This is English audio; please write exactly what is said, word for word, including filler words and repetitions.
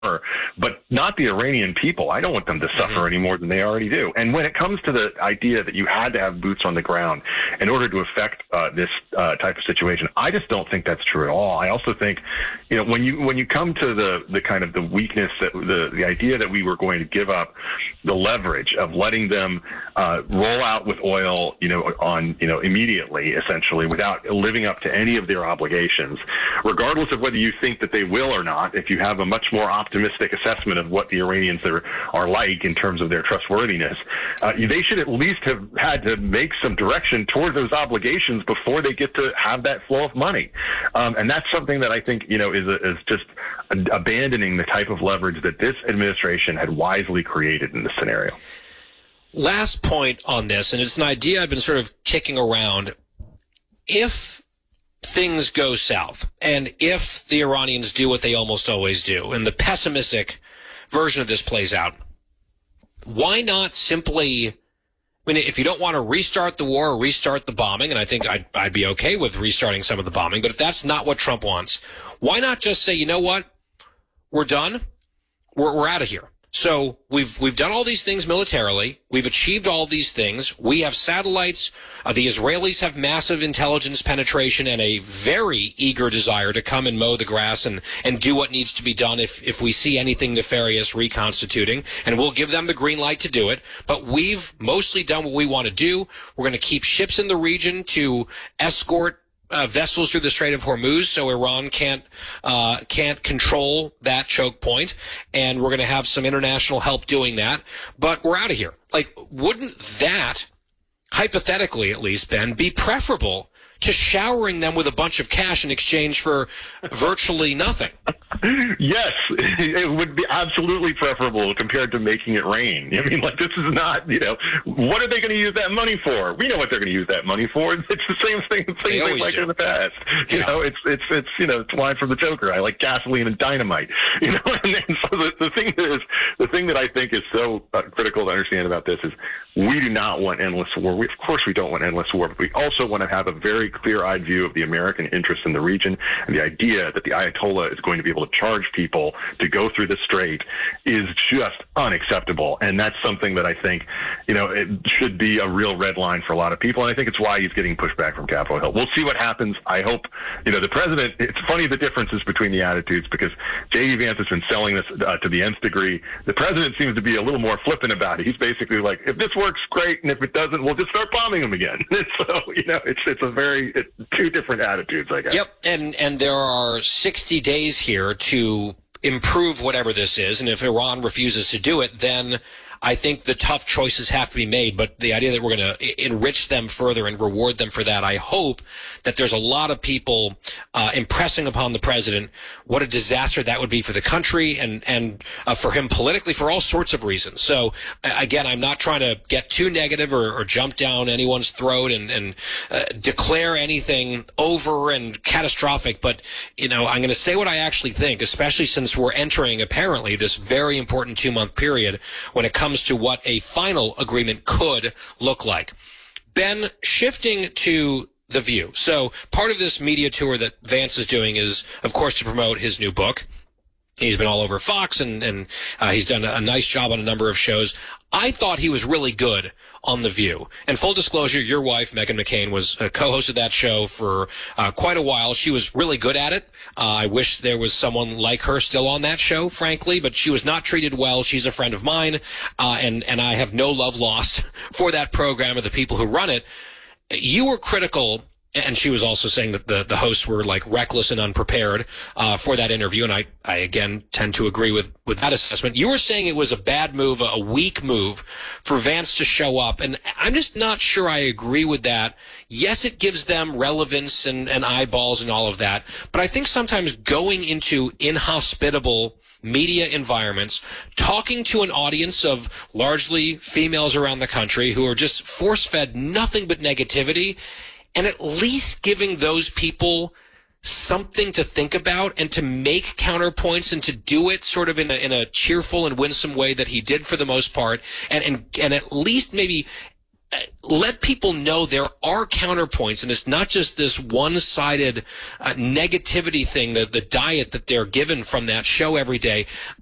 but not the Iranian people. I don't want them to suffer any more than they already do. And when it comes to the idea that you had to have boots on the ground in order to affect uh, this uh, type of situation, I just don't think that's true at all. I also think, you know, when you when you come to the the kind of the weakness that the the idea that we were going to give up the leverage of letting them uh, roll out with oil, you know, on you know immediately, essentially, without living up to any of their obligations, regardless of whether you think that they will or not. If you have a much more optimistic assessment of what the Iranians are, are like in terms of their trustworthiness, uh, they should at least have had to make some direction toward those obligations before they get to have that flow of money. Um, and that's something that I think, you know, is, a, is just a, abandoning the type of leverage that this administration had wisely created in this scenario. Last point on this, and it's an idea I've been sort of kicking around. If things go south, and if the Iranians do what they almost always do, and the pessimistic version of this plays out, why not simply, I mean, if you don't want to restart the war or restart the bombing, and I think I'd, I'd be okay with restarting some of the bombing, but if that's not what Trump wants, why not just say, you know what, we're done, we're, we're out of here. So we've we've done all these things militarily. We've achieved all these things. We have satellites. Uh, the Israelis have massive intelligence penetration and a very eager desire to come and mow the grass and, and do what needs to be done if, if we see anything nefarious reconstituting. And we'll give them the green light to do it. But we've mostly done what we want to do. We're going to keep ships in the region to escort Uh, vessels through the Strait of Hormuz, so Iran can't uh, can't control that choke point, and we're going to have some international help doing that. But we're out of here. Like, wouldn't that, hypothetically at least, Ben, be preferable to showering them with a bunch of cash in exchange for virtually nothing? Yes, it would be absolutely preferable compared to making it rain. I mean, like, this is not, you know, what are they going to use that money for? We know what they're going to use that money for. It's the same thing, the same thing like do. in the past. You yeah. know, it's, it's, it's, you know, it's line from the Joker. I like gasoline and dynamite, you know, and then so the, the thing that is, the thing that I think is so uh, critical to understand about this is we do not want endless war. We, of course we don't want endless war, but we also want to have a very clear-eyed view of the American interest in the region, and the idea that the Ayatollah is going to be able to charge people to go through the strait is just unacceptable. And that's something that I think, you know, it should be a real red line for a lot of people. And I think it's why he's getting pushed back from Capitol Hill. We'll see what happens. I hope, you know, the president, it's funny the differences between the attitudes, because J D Vance has been selling this uh, to the nth degree. The president seems to be a little more flippant about it. He's basically like, if this works, great. And if it doesn't, we'll just start bombing them again. So, you know, it's, it's a very, it's two different attitudes, I guess. Yep. And, and there are sixty days here to improve whatever this is. And if Iran refuses to do it, then I think the tough choices have to be made. But the idea that we're going to enrich them further and reward them for that, I hope that there's a lot of people uh, impressing upon the president what a disaster that would be for the country and, and uh, for him politically, for all sorts of reasons. So, again, I'm not trying to get too negative or, or jump down anyone's throat and, and uh, declare anything over and catastrophic. But, you know, I'm going to say what I actually think, especially since we're entering, apparently, this very important two-month period when it comes to what a final agreement could look like. Ben, shifting to The View. So part of this media tour that Vance is doing is, of course, to promote his new book. He's been all over Fox, and, and uh, he's done a nice job on a number of shows. I thought he was really good on The View. And full disclosure, your wife, Meghan McCain, was a co-host of that show for uh, quite a while. She was really good at it. Uh, I wish there was someone like her still on that show, frankly, but she was not treated well. She's a friend of mine, uh, and, and I have no love lost for that program or the people who run it. You were critical. And she was also saying that the, the hosts were like reckless and unprepared uh, for that interview. And I, I again tend to agree with, with that assessment. You were saying it was a bad move, a weak move for Vance to show up. And I'm just not sure I agree with that. Yes, it gives them relevance and, and eyeballs and all of that. But I think sometimes going into inhospitable media environments, talking to an audience of largely females around the country who are just force-fed nothing but negativity, and at least giving those people something to think about and to make counterpoints and to do it sort of in a, in a cheerful and winsome way that he did for the most part, and, and, and at least maybe let people know there are counterpoints, and it's not just this one-sided uh, negativity thing, the, the diet that they're given from that show every day.